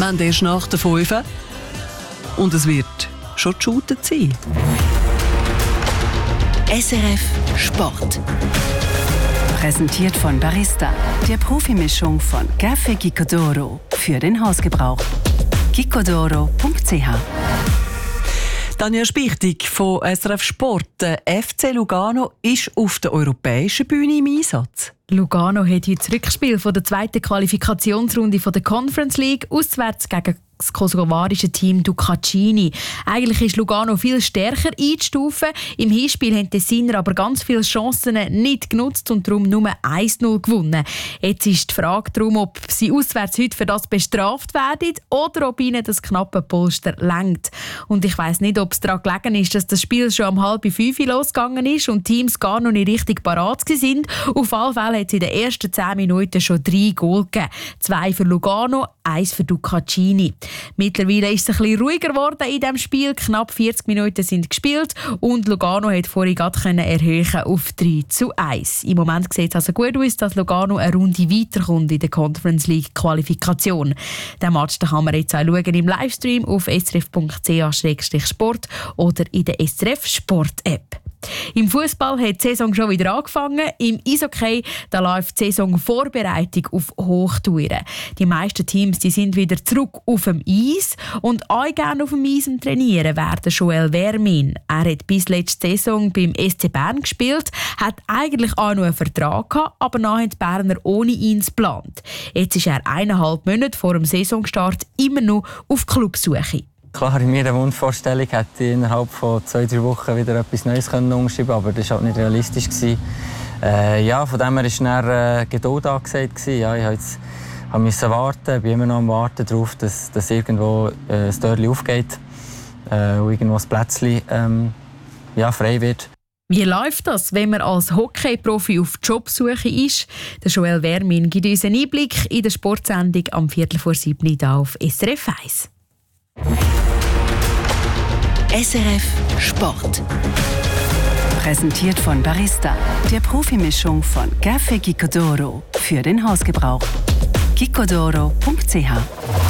Wir haben erst nach der 5 und es wird schon geshootet sein. SRF Sport. Präsentiert von Barista, der Profimischung von Café Gicodoro für den Hausgebrauch. gicodoro.ch. Tanja Spichtig von SRF Sport. Der FC Lugano ist auf der europäischen Bühne im Einsatz. Lugano hat heute das Rückspiel von der zweiten Qualifikationsrunde von der Conference League auswärts gegen das kosovarische Team Ducacini. Eigentlich ist Lugano viel stärker einzustufen. Im Hinspiel haben die Tessiner aber ganz viele Chancen nicht genutzt und darum nur 1-0 gewonnen. Jetzt ist die Frage darum, ob sie auswärts heute für das bestraft werden oder ob ihnen das knappe Polster reicht. Und ich weiss nicht, ob es daran gelegen ist, dass das Spiel schon um 4:30 losgegangen ist und die Teams gar noch nicht richtig parat sind. Auf alle Fälle hat es in den ersten 10 Minuten schon 3 Goal gegeben. 2 für Lugano, 1 für Ducacini. Mittlerweile ist es ein bisschen ruhiger geworden in diesem Spiel. Knapp 40 Minuten sind gespielt und Lugano hat vorhin gerade erhöhen auf 3:1. Im Moment sieht es also gut aus, dass Lugano eine Runde weiterkommt in der Conference League Qualifikation. Den Match kann man jetzt auch schauen im Livestream auf srf.ch/sport oder in der SRF Sport App. Im Fußball hat die Saison schon wieder angefangen. Im Eishockey da läuft die Saisonvorbereitung auf Hochtouren. Die meisten Teams die sind wieder zurück auf dem Eis und auch gerne auf dem Eis am Trainieren werden Joel Vermin. Er hat bis letzte Saison beim SC Bern gespielt, hat eigentlich auch noch einen Vertrag gehabt, aber dann haben die Berner ohne ihn geplant. Jetzt ist er 1,5 Monate vor dem Saisonstart immer noch auf Clubsuche. Klar, in meiner Wunschvorstellung hätte ich innerhalb von 2-3 Wochen wieder etwas Neues unterschreiben können, aber das war halt nicht realistisch. Ja, von dem her war dann Geduld angesagt. Ja, ich musste warten, bin immer noch am Warten darauf, dass irgendwo das Türchen aufgeht und irgendwo das Plätzchen frei wird. Wie läuft das, wenn man als Hockey-Profi auf Jobsuche ist? Der Joel Vermin gibt uns einen Einblick in der Sportsendung am 6:45 hier auf SRF 1. SRF Sport. Präsentiert von Barista, der Profimischung von Café Gicodoro für den Hausgebrauch. gicodoro.ch.